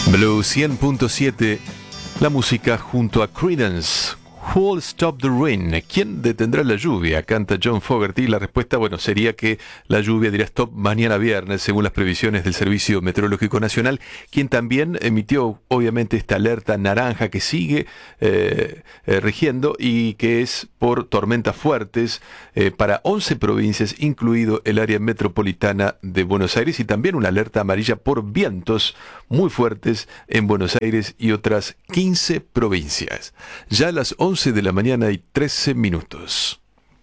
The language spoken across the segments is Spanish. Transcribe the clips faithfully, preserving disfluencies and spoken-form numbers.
Blue cien punto siete, la música junto a Creedence. Who'll Stop the Rain? ¿Quién detendrá la lluvia? Canta John Fogerty. La respuesta, bueno, sería que la lluvia dirá stop mañana viernes, según las previsiones del Servicio Meteorológico Nacional, quien también emitió, obviamente, esta alerta naranja que sigue eh, eh, rigiendo y que es por tormentas fuertes eh, para once provincias, incluido el área metropolitana de Buenos Aires, y también una alerta amarilla por vientos muy fuertes en Buenos Aires y otras quince provincias. Ya a las once de la mañana y trece minutos.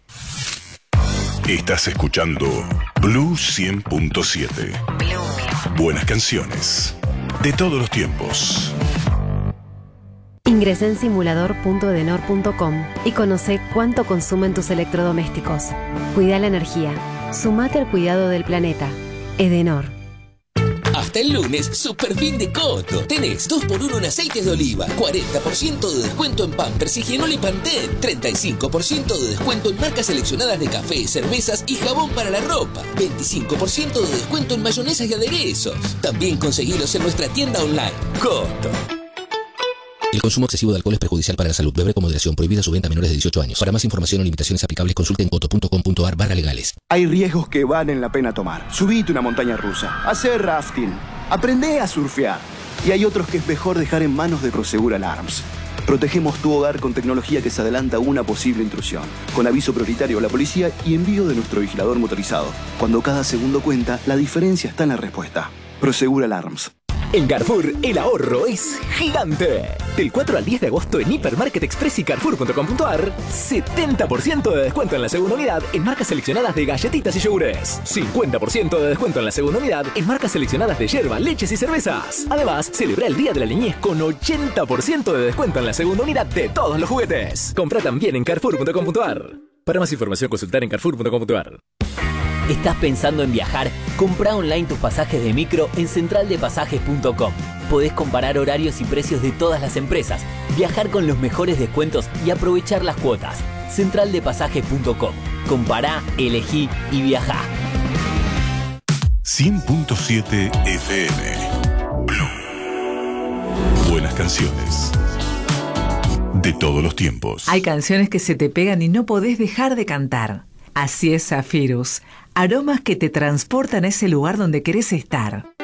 Estás escuchando Blue cien punto siete. Buenas canciones de todos los tiempos. Ingresa en simulador punto edenor punto com y conoce cuánto consumen tus electrodomésticos. Cuida la energía. Sumate al cuidado del planeta. Edenor. Hasta el lunes, super fin de Coto. Tenés dos por uno en aceites de oliva, cuarenta por ciento de descuento en Pampers, Higienol y Pantene, treinta y cinco por ciento de descuento en marcas seleccionadas de café, cervezas y jabón para la ropa, veinticinco por ciento de descuento en mayonesas y aderezos. También conseguilos en nuestra tienda online. Coto. El consumo excesivo de alcohol es perjudicial para la salud. Beber con moderación. Prohibida su venta a menores de dieciocho años. Para más información o limitaciones aplicables, consulte en coto punto com punto ar barra legales. Hay riesgos que valen la pena tomar. Subite una montaña rusa, hacer rafting, aprende a surfear. Y hay otros que es mejor dejar en manos de Prosegur Alarms. Protegemos tu hogar con tecnología que se adelanta a una posible intrusión, con aviso prioritario a la policía y envío de nuestro vigilador motorizado. Cuando cada segundo cuenta, la diferencia está en la respuesta. Prosegur Alarms. En Carrefour, el ahorro es gigante. Del cuatro al diez de agosto en Hipermarket Express y Carrefour punto com punto ar, setenta por ciento de descuento en la segunda unidad en marcas seleccionadas de galletitas y yogures. cincuenta por ciento de descuento en la segunda unidad en marcas seleccionadas de yerba, leches y cervezas. Además, celebra el Día de la Niñez con ochenta por ciento de descuento en la segunda unidad de todos los juguetes. Compra también en Carrefour punto com punto ar. Para más información, consultar en Carrefour punto com punto ar. ¿Estás pensando en viajar? Comprá online tus pasajes de micro en central de pasajes punto com. Podés comparar horarios y precios de todas las empresas, viajar con los mejores descuentos y aprovechar las cuotas. central de pasajes punto com. Compará, elegí y viajá. cien punto siete F M. Blue. Buenas canciones de todos los tiempos. Hay canciones que se te pegan y no podés dejar de cantar. Así es Zephyrus. Aromas que te transportan a ese lugar donde querés estar.